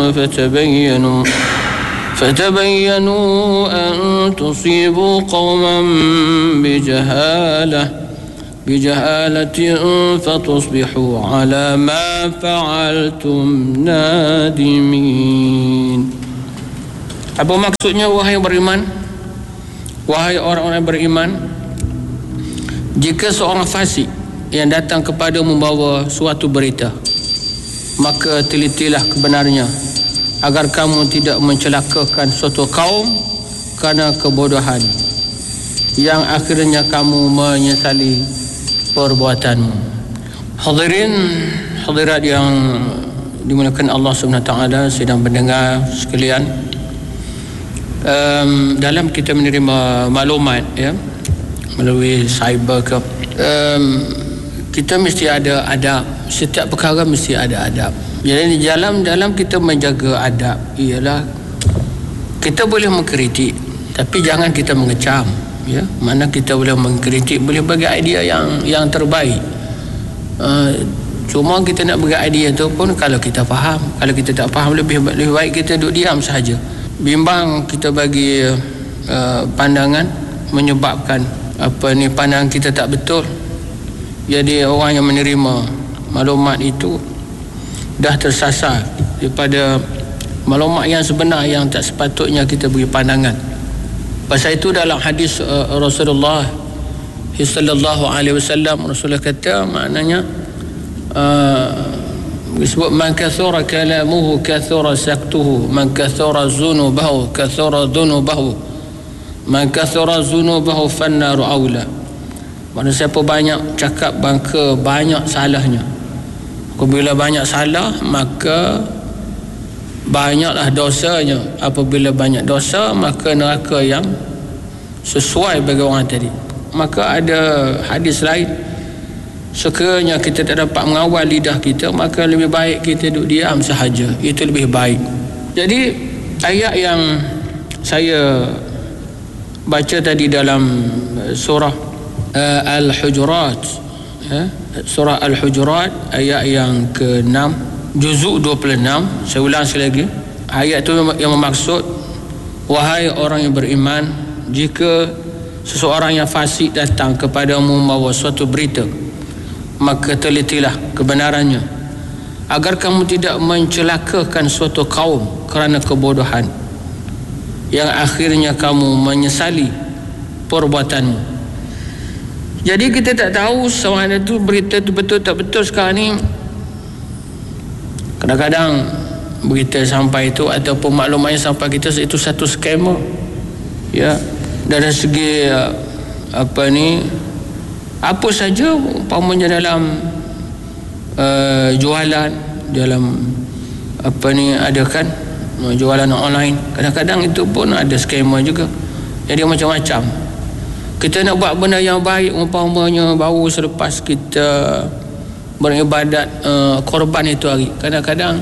فتبينوا أن تصيبوا قوما بجهالة فتصبحوا على ما فعلتم نادمين. Apa maksudnya wahai beriman? Wahai orang-orang beriman, jika seorang fasik yang datang kepada membawa suatu berita, maka telitilah kebenarnya agar kamu tidak mencelakakan suatu kaum kerana kebodohan yang akhirnya kamu menyesali perbuatanmu. Hadirin hadirat yang dimuliakan Allah Subhanahu Wa Taala, sedang mendengar sekalian, dalam kita menerima maklumat ya melalui cyber ke, kita mesti ada adab. Setiap perkara mesti ada adab. Jadi dalam kita menjaga adab ialah kita boleh mengkritik, tapi jangan kita mengecam, ya. Mana kita boleh mengkritik, boleh bagi idea yang terbaik. Cuma kita nak bagi idea tu pun kalau kita faham. Kalau kita tak faham, lebih baik kita duduk diam saja. Bimbang kita bagi pandangan menyebabkan pandangan kita tak betul. Jadi orang yang menerima maklumat itu dah tersasar daripada maklumat yang sebenar yang tak sepatutnya kita beri pandangan. Pasal itu dalam hadis Rasulullah sallallahu alaihi wasallam, Rasulullah kata, maknanya disebut man kathura kalamuhu kathura saktuhu, man kathura zunubahu kathura dhunubahu, man kathura zunubahu fannaru aula. Maksudnya siapa banyak cakap maka banyak salahnya. Apabila banyak salah maka banyaklah dosanya. Apabila banyak dosa maka neraka yang sesuai bagi orang tadi. Maka ada hadis lain, sekiranya kita tak dapat mengawal lidah kita, maka lebih baik kita duduk diam sahaja. Itu lebih baik. Jadi ayat yang saya baca tadi dalam surah Al-Hujurat, surah Al-Hujurat ayat yang ke-6, juzuk 26. Saya ulang sekali lagi. Ayat itu yang bermaksud, wahai orang yang beriman, jika seseorang yang fasik datang kepadamu membawa suatu berita, maka telitilah kebenarannya agar kamu tidak mencelakakan suatu kaum kerana kebodohan yang akhirnya kamu menyesali perbuatanmu. Jadi kita tak tahu sama ada tu berita tu betul tak betul. Sekarang ni kadang-kadang berita sampai itu ataupun maklumat yang sampai kita itu satu scammer, ya. Dari segi apa saja umpamanya dalam jualan, dalam ada kan jualan online, kadang-kadang itu pun ada scammer juga. Jadi macam-macam. Kita nak buat benda yang baik, umpamanya baru selepas kita beribadat korban itu hari, kadang-kadang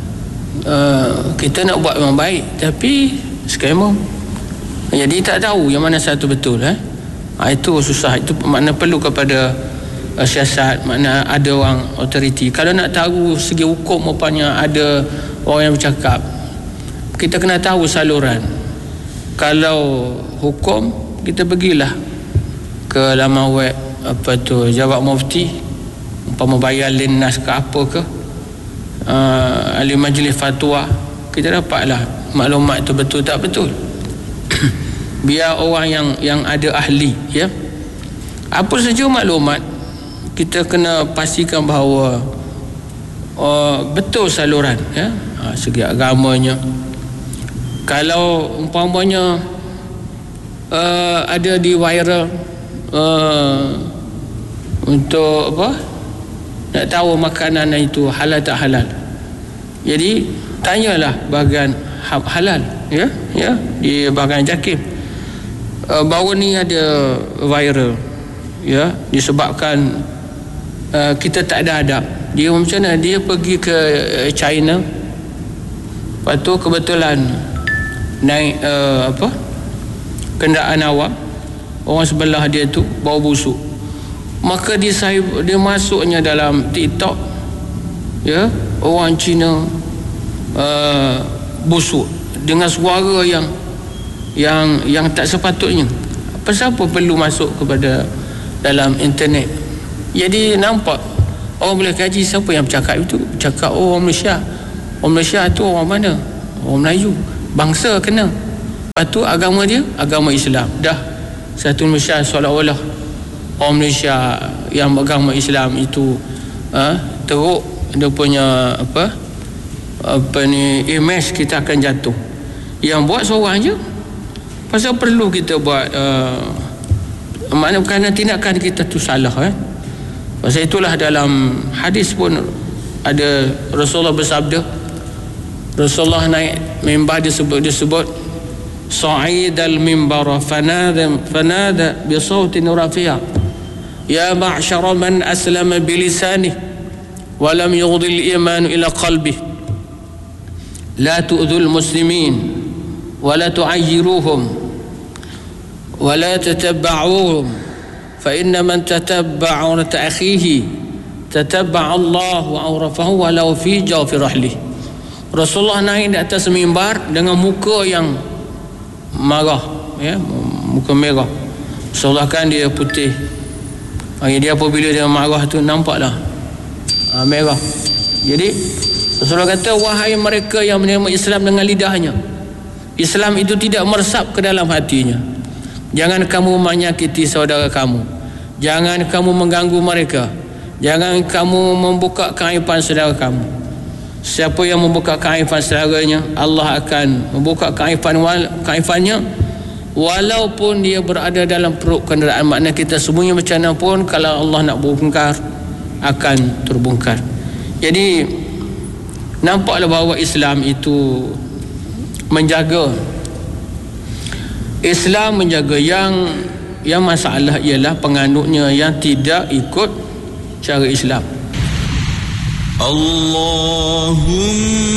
kita nak buat yang baik tapi scammer. Jadi tak tahu yang mana satu betul. Itu susah. Itu makna perlu kepada siasat, makna ada orang authority. Kalau nak tahu segi hukum, rupanya ada orang yang bercakap, kita kena tahu saluran. Kalau hukum, kita pergilah ke laman web Jawab Mufti, umpama bayar linnas ke apa ke, ahli majlis fatwa, kita dapatlah maklumat itu betul tak betul. Biar orang yang ada ahli, ya. Apa saja maklumat, kita kena pastikan bahawa betul saluran, ya. Segi agamanya. Kalau umpamanya ada di viral untuk nak tahu makanan itu halal tak halal, jadi tanyalah bahagian halal, ya di bahagian JAKIM. Baru ni ada viral, ya, disebabkan kita tak ada adab. Dia macam mana, dia pergi ke China, lepas tu kebetulan naik kenderaan awam, orang sebelah dia tu bau busuk, maka dia masuknya dalam TikTok, ya, orang Cina busuk dengan suara yang tak sepatutnya. Pasal apa perlu masuk kepada dalam internet? Jadi nampak orang boleh kaji siapa yang bercakap itu. Bercakap orang Malaysia. Orang Malaysia tu orang mana? Orang Melayu. Bangsa kena. Lepas tu agama dia agama Islam. Dah satu Malaysia seolah-olah orang Malaysia yang beragama Islam itu teruk dia punya image kita akan jatuh. Yang buat seorang je. Pasal perlu kita buat maknanya kerana tindakan kita tu salah Pasal itulah dalam hadis pun ada Rasulullah bersabda, Rasulullah naik mimbar disebut sa'idal mimbara fanada bi sautin rafi'a ya ma'syara man aslama bilisanihi wa lam yughdil iman ila qalbihi la tu'dhul muslimin ولا تعيروهم ولا تتبعوهم فإن من تتبع عورة أخيه تتبع الله عورته ولو في جوف رحله. Rasulullah naik di atas mimbar dengan muka yang marah, muka merah. Rasulullah kan dia putih. Dia apabila dia marah tu nampaklah merah. Jadi Rasulullah kata, wahai mereka yang menerima Islam dengan lidahnya, Islam itu tidak meresap ke dalam hatinya. Jangan kamu menyakiti saudara kamu. Jangan kamu mengganggu mereka. Jangan kamu membuka keaiban saudara kamu. Siapa yang membuka keaiban saudaranya, Allah akan membuka keaibannya walaupun dia berada dalam perut kenderaan. Maknanya kita semuanya macam mana pun, kalau Allah nak bongkar, akan terbongkar. Jadi nampaklah bahawa Islam itu menjaga yang masalah ialah penganutnya yang tidak ikut cara Islam. Allahumma